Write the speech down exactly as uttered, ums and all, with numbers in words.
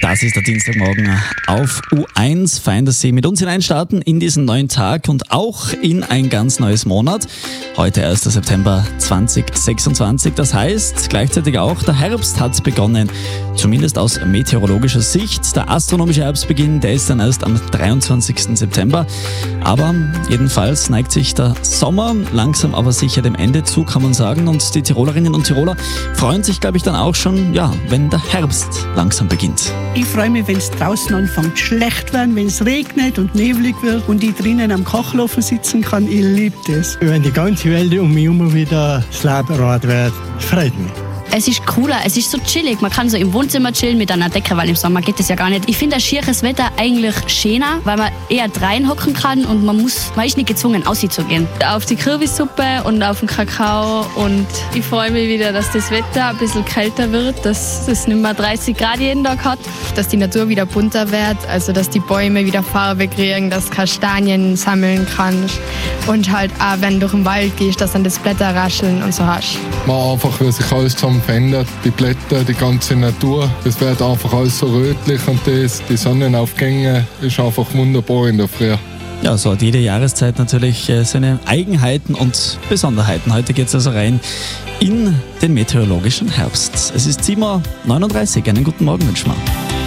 Das ist der Dienstagmorgen auf U eins. Fein, dass Sie mit uns hineinstarten in diesen neuen Tag und auch in ein ganz neues Monat. Heute erster September zweitausendsechsundzwanzig. Das heißt gleichzeitig auch, der Herbst hat begonnen. Zumindest aus meteorologischer Sicht. Der astronomische Herbstbeginn, der ist dann erst am dreiundzwanzigsten September. Aber jedenfalls neigt sich der Sommer langsam aber sicher dem Ende zu, kann man sagen. Und die Tirolerinnen und Tiroler freuen sich, glaube ich, dann auch schon, ja, wenn der Herbst langsam beginnt. Ich freue mich, wenn es draußen anfängt schlecht werden, wenn es regnet und neblig wird und ich drinnen am Kochlofen sitzen kann. Ich liebe das. Wenn die ganze Welt um mich herum wieder das Leben rot wird, freut mich. Es ist cooler, es ist so chillig. Man kann so im Wohnzimmer chillen mit einer Decke, weil im Sommer geht das ja gar nicht. Ich finde das schieres Wetter eigentlich schöner, weil man eher drein hocken kann und man muss, man ist nicht gezwungen, auszugehen. Auf die Kürbissuppe und auf den Kakao, und ich freue mich wieder, dass das Wetter ein bisschen kälter wird, dass es nicht mehr dreißig Grad jeden Tag hat. Dass die Natur wieder bunter wird, also dass die Bäume wieder Farbe kriegen, dass Kastanien sammeln kannst und halt auch, wenn du durch den Wald gehst, dass dann das Blätter rascheln und so hast. Man einfach, wie sich alles zusammen verändert, die Blätter, die ganze Natur, das wird einfach alles so rötlich und das, die Sonnenaufgänge ist einfach wunderbar in der Früh. Ja, so hat jede Jahreszeit natürlich seine Eigenheiten und Besonderheiten. Heute geht es also rein in den meteorologischen Herbst. Es ist sieben Uhr neununddreißig. Einen guten Morgen wünschen wir.